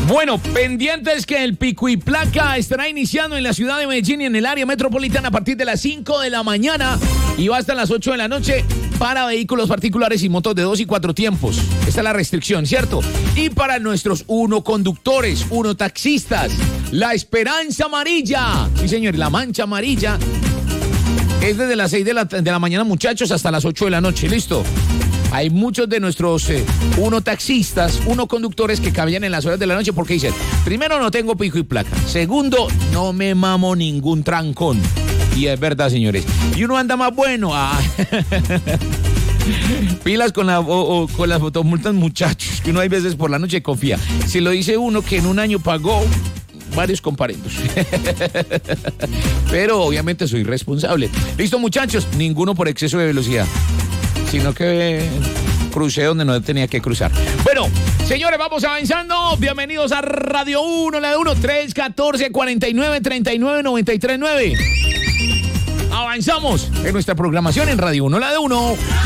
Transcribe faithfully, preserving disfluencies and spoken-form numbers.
Bueno, pendientes que el pico y placa estará iniciando en la ciudad de Medellín y en el área metropolitana a partir de las cinco de la mañana y va hasta las ocho de la noche para vehículos particulares y motos de dos y cuatro tiempos. Esta es la restricción, ¿cierto? Y para nuestros uno conductores, uno taxistas, la esperanza amarilla. Sí, señor, la mancha amarilla es desde las seis de la, de la mañana, muchachos, hasta las ocho de la noche. ¿Listo? Hay muchos de nuestros eh, uno taxistas, uno conductores que cambian en las horas de la noche porque dicen, primero, no tengo pico y placa. Segundo, no me mamo ningún trancón. Y es verdad, señores. Y uno anda más bueno. Ah. Pilas con, la, o, o, con las fotomultas, muchachos, que uno hay veces por la noche confía. Si lo dice uno que en un año pagó varios comparendos. Pero obviamente soy responsable. Listo, muchachos, ninguno por exceso de velocidad, sino que crucé donde no tenía que cruzar. Bueno, señores, vamos avanzando. Bienvenidos a Radio uno, la de uno, tres uno cuatro, cuatro nueve, tres nueve, nueve tres nueve. Avanzamos en nuestra programación en Radio uno, la de uno.